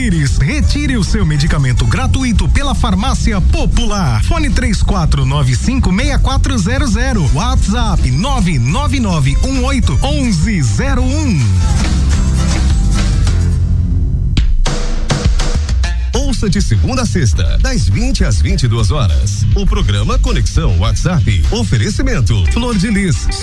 Tamires. Retire o seu medicamento gratuito pela Farmácia Popular. Fone 34956400. WhatsApp 999181101. Ouça de segunda a sexta, das 20 às 22 horas. O programa Conexão WhatsApp. Oferecimento Flor de Lis.